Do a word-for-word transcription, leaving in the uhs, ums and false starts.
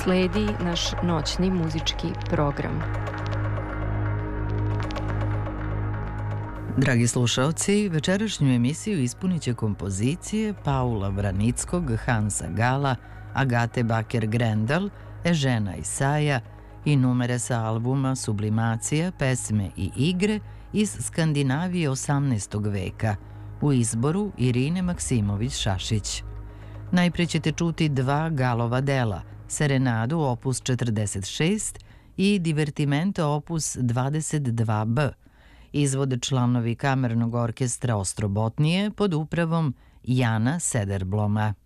Sledi naš noćni muzički program. Dragi slušaoci, večerašnju emisiju ispunit će kompozicije Paula Vranickog, Hansa Gala, Agate Baker-Grendel, Ežena Isaja i numere sa albuma Sublimacija, pesme i igre iz Skandinavije osamnaestog veka u izboru Irine Maksimović-Šašić. Najpre ćete čuti dva Galova dela, Serenadu opus četrdeset šest i Divertimento opus dvadeset dva b. Izvode članovi Kamernog orkestra Ostrobotnije pod upravom Jana Sederbloma.